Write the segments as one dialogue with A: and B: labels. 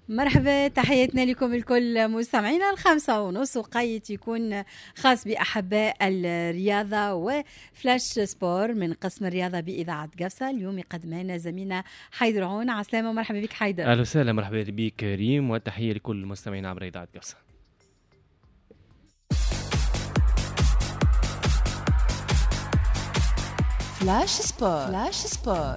A: مرحبا، تحياتنا لكم الكل مستمعينا. 5:30 وقيت يكون خاص بأحباء الرياضة وفلاش سبور من قسم الرياضة بإذاعة قفصة. اليوم يقدمها لنا زميلنا حيدر عون. عسلامة، مرحبا بك حيدر.
B: أهلا وسهلا، مرحبا بك كريم، وتحية لكل المستمعين عبر إذاعة قفصة.
C: فلاش سبور. فلاش سبور.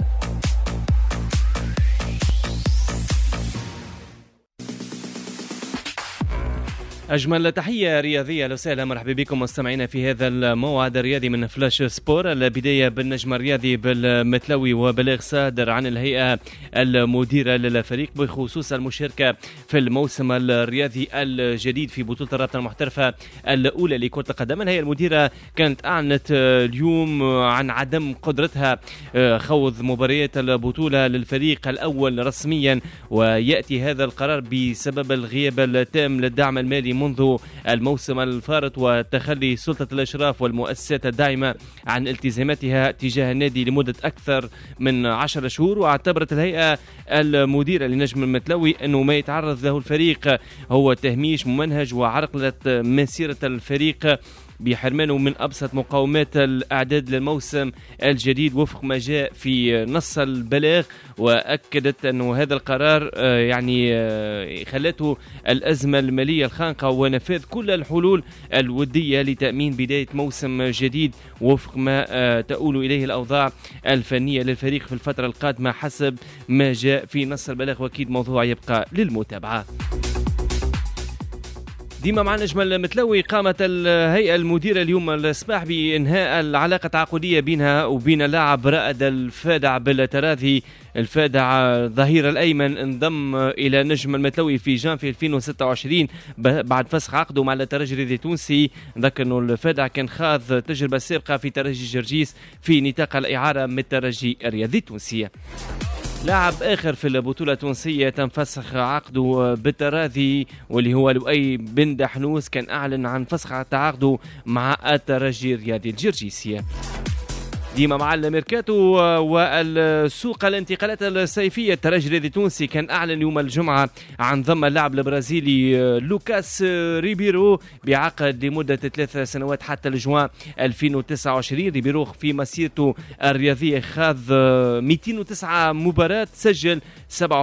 B: أجمل تحية رياضية، أهلا وسهلا، مرحبا بكم مستمعينا في هذا الموعد الرياضي من فلاش سبور. البداية بالنجم الرياضي بالمتلوي وبلاغ صادر عن الهيئة المديرة للفريق بخصوص المشاركة في الموسم الرياضي الجديد في بطولة الرابطة المحترفة الأولى لكرة القدم. الهيئة المديرة كانت أعلنت اليوم عن عدم قدرتها خوض مباريات البطولة للفريق الأول رسميا، ويأتي هذا القرار بسبب الغياب التام للدعم المالي منذ الموسم الفارط وتخلي سلطة الإشراف والمؤسسات الداعمة عن التزاماتها تجاه النادي لمدة أكثر من 10 شهور. واعتبرت الهيئة المديرة لنجم المتلوي أنه ما يتعرض له الفريق هو تهميش ممنهج وعرقلة مسيرة الفريق بحرمانه من أبسط مقومات الأعداد للموسم الجديد وفق ما جاء في نص البلاغ. وأكدت أنه هذا القرار خلته الأزمة المالية الخانقة ونفاذ كل الحلول الودية لتأمين بداية موسم جديد وفق ما تؤول إليه الأوضاع الفنية للفريق في الفترة القادمة حسب ما جاء في نص البلاغ، وأكيد موضوع يبقى للمتابعة. ديما مع نجم المتلوي، قامت الهيئة المديرة اليوم الصباح بإنهاء العلاقة التعاقدية بينها وبين اللاعب رائد الفادع بالتراضي. الفادع ظهير الأيمن انضم إلى نجم المتلوي في جانفي 2026 بعد فسخ عقده مع الترجي الرياضي التونسي. ذكر أنه الفادع كان خاض تجربة سابقة في ترجي جرجيس في نطاق الإعارة من الترجي الرياضي التونسي. لاعب آخر في البطولة التونسية تم فسخ عقده بالتراضي واللي هو لؤي بن دحنوس، كان أعلن عن فسخ تعاقده مع الترجي الرياضي الجرجيسي. ديما مع الميركاتو والسوق الانتقالات الصيفية، الترجي الرياضي التونسي كان أعلن يوم الجمعة عن ضم اللاعب البرازيلي لوكاس ريبيرو بعقد لمدة 3 سنوات حتى لجوان 2029. ريبيرو في مسيرته الرياضية خاض 209 مباراة، سجل 7